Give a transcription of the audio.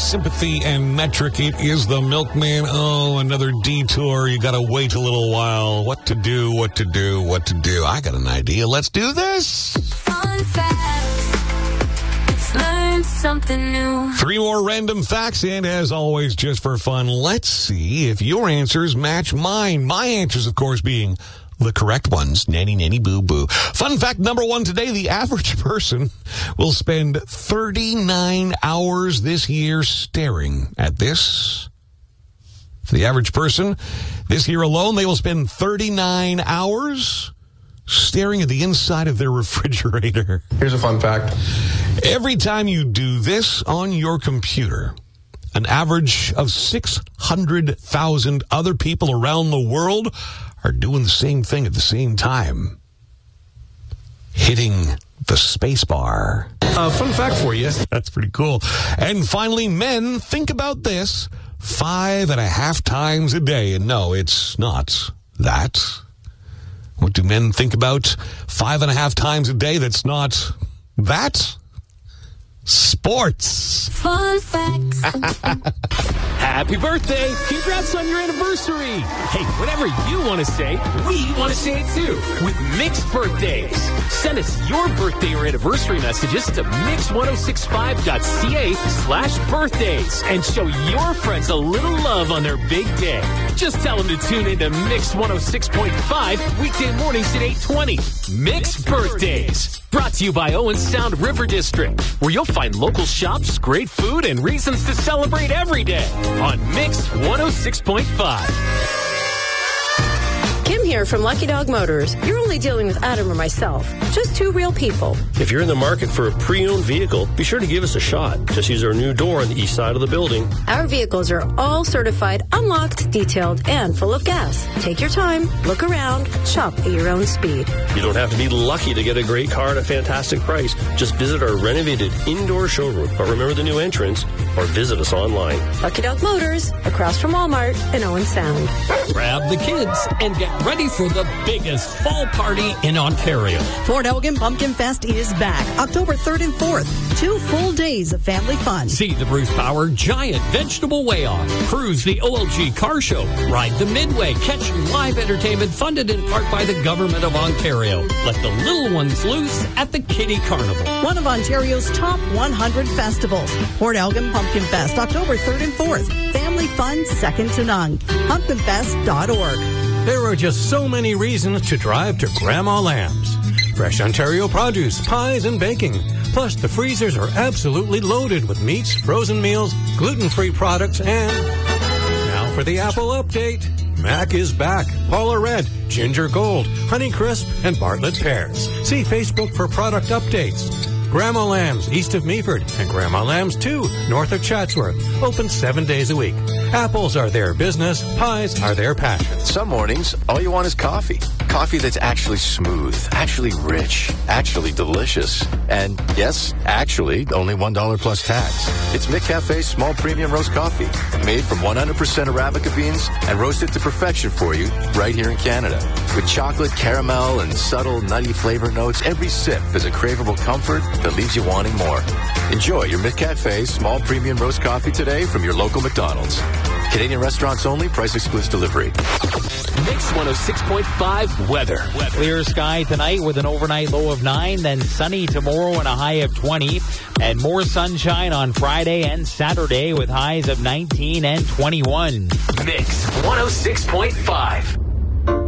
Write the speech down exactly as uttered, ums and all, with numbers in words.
sympathy and metric. It is the Milkman. Oh, another detour. You got to wait a little while. What to do, what to do, what to do. I got an idea. Let's do this. Fun facts. Let's learn something new. Three more random facts, and as always, just for fun, let's see if your answers match mine. My answers, of course, being the correct ones. Nanny, nanny, boo, boo. Fun fact number one today, the average person will spend thirty-nine hours this year staring at this. For the average person, this year alone, they will spend thirty-nine hours staring at the inside of their refrigerator. Here's a fun fact. Every time you do this on your computer, an average of six hundred thousand other people around the world are doing the same thing at the same time. Hitting the space bar. Uh, fun fact for you. That's pretty cool. And finally, men, think about this five and a half times a day. And no, it's not that. What do men think about five and a half times a day that's not that? Sports. Fun facts. Happy birthday! Congrats on your anniversary! Hey, whatever you want to say, we want to say it too with Mix Birthdays. Send us your birthday or anniversary messages to mix ten sixty-five dot c a slash birthdays and show your friends a little love on their big day. Just tell them to tune in to Mix one oh six point five weekday mornings at eight twenty. Mix Birthdays. Brought to you by Owen Sound River District, where you'll find local shops, great food, and reasons to celebrate every day on Mix one oh six point five. Kim here from Lucky Dog Motors. You're only dealing with Adam or myself. Just two real people. If you're in the market for a pre-owned vehicle, be sure to give us a shot. Just use our new door on the east side of the building. Our vehicles are all certified, unlocked, detailed, and full of gas. Take your time, look around, shop at your own speed. You don't have to be lucky to get a great car at a fantastic price. Just visit our renovated indoor showroom. But remember the new entrance, or visit us online. Lucky Dog Motors, across from Walmart in Owen Sound. Grab the kids and get ready for the biggest fall party in Ontario. Port Elgin Pumpkin Fest is back October third and fourth. Two full days of family fun. See the Bruce Power Giant Vegetable Weigh-Off. Cruise the O L G Car Show. Ride the Midway. Catch live entertainment funded in part by the Government of Ontario. Let the little ones loose at the Kitty Carnival. One of Ontario's top one hundred festivals. Port Elgin Pumpkin Fest October third and fourth. Family fun second to none. pumpkin fest dot org. There are just so many reasons to drive to Grandma Lamb's. Fresh Ontario produce, pies, and baking. Plus, the freezers are absolutely loaded with meats, frozen meals, gluten-free products, and... Now for the Apple update. Mac is back. Paula Red, Ginger Gold, Honey Crisp, and Bartlett Pears. See Facebook for product updates. Grandma Lamb's, east of Meaford, and Grandma Lamb's two, north of Chatsworth. Open seven days a week. Apples are their business. Pies are their passion. Some mornings, all you want is coffee. Coffee that's actually smooth, actually rich, actually delicious. And yes, actually, only one dollar plus tax. It's McCafe's small premium roast coffee, made from one hundred percent Arabica beans and roasted to perfection for you right here in Canada. With chocolate, caramel, and subtle nutty flavor notes, every sip is a craveable comfort that leaves you wanting more. Enjoy your McCafe's small premium roast coffee today from your local McDonald's. Canadian restaurants only. Price excludes delivery. Mix one oh six point five weather. weather. Clear sky tonight with an overnight low of nine, then sunny tomorrow and a high of twenty, and more sunshine on Friday and Saturday with highs of nineteen and twenty-one. Mix one oh six point five.